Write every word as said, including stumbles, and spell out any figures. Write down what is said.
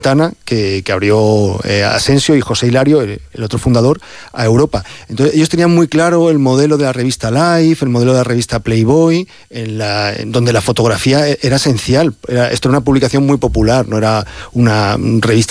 Que, que abrió eh, Asensio y José Hilario, el, el otro fundador, a Europa. Entonces ellos tenían muy claro el modelo de la revista Life, el modelo de la revista Playboy, en la, en donde la fotografía era esencial. Era, esto era una publicación muy popular, no era una revista